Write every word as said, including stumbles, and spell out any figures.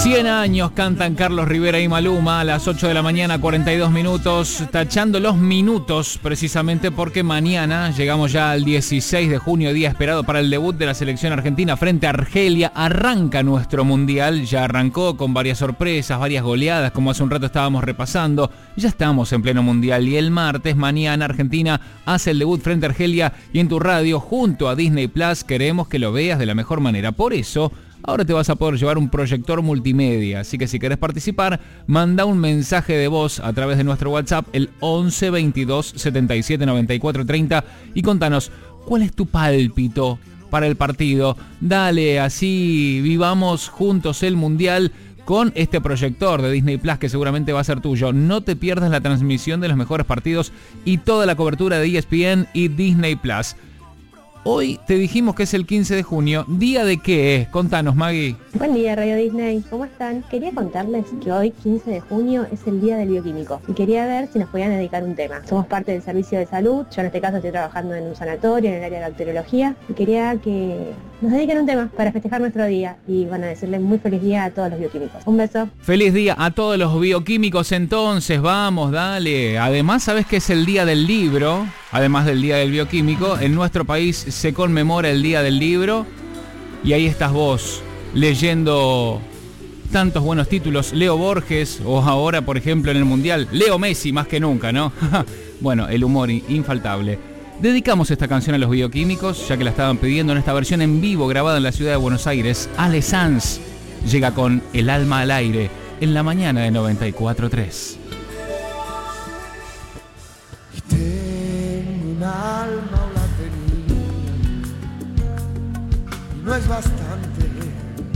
cien años cantan Carlos Rivera y Maluma a las ocho de la mañana, cuarenta y dos minutos, tachando los minutos precisamente porque mañana llegamos ya al dieciséis de junio, día esperado para el debut de la selección argentina frente a Argelia. Arranca nuestro mundial, ya arrancó con varias sorpresas, varias goleadas, como hace un rato estábamos repasando. Ya estamos en pleno mundial y el martes, mañana, Argentina hace el debut frente a Argelia y en tu radio, junto a Disney Plus, queremos que lo veas de la mejor manera. Por eso, ahora te vas a poder llevar un proyector multimedia, así que si querés participar, manda un mensaje de voz a través de nuestro WhatsApp, el once veintidós setenta y siete noventa y cuatro treinta, y contanos cuál es tu pálpito para el partido. Dale, así vivamos juntos el Mundial con este proyector de Disney Plus que seguramente va a ser tuyo. No te pierdas la transmisión de los mejores partidos y toda la cobertura de E S P N y Disney Plus. Hoy te dijimos que es el quince de junio. ¿Día de qué es? Contanos, Maggie. Buen día, Radio Disney. ¿Cómo están? Quería contarles que hoy, quince de junio, es el Día del Bioquímico. Y quería ver si nos podían dedicar un tema. Somos parte del servicio de salud. Yo en este caso estoy trabajando en un sanatorio, en el área de bacteriología. Y quería que nos dediquen un tema para festejar nuestro día. Y bueno, decirle muy feliz día a todos los bioquímicos. Un beso. Feliz día a todos los bioquímicos entonces. Vamos, dale. Además, ¿sabes que es el Día del Libro? Además del Día del Bioquímico, en nuestro país se conmemora el Día del Libro y ahí estás vos leyendo tantos buenos títulos, Leo Borges o ahora, por ejemplo, en el Mundial, Leo Messi más que nunca, ¿no? Bueno, el humor infaltable. Dedicamos esta canción a los bioquímicos, ya que la estaban pidiendo en esta versión en vivo grabada en la ciudad de Buenos Aires. Ale Sanz llega con El alma al aire en la mañana de noventa y cuatro tres.